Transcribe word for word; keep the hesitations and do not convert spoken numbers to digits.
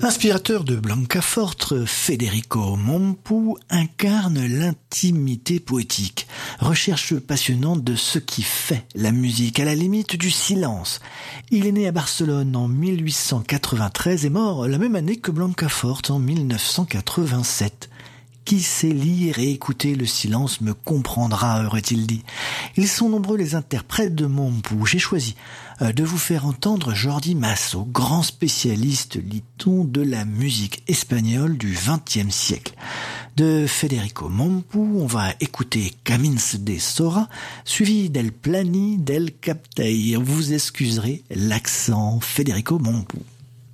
Inspirateur de Blancafort, Federico Mompou incarne l'intimité poétique, recherche passionnante de ce qui fait la musique, à la limite du silence. Il est né à Barcelone en mille huit cent quatre-vingt-treize et mort la même année que Blancafort en mille neuf cent quatre-vingt-sept. Qui sait lire et écouter le silence me comprendra, aurait-il dit. Ils sont nombreux les interprètes de Mompou. J'ai choisi de vous faire entendre Jordi Masso, grand spécialiste, lit-on, de la musique espagnole du vingtième siècle. De Federico Mompou, on va écouter Camins de Sora, suivi d'El Plani del Captei. Vous excuserez l'accent Federico Mompou.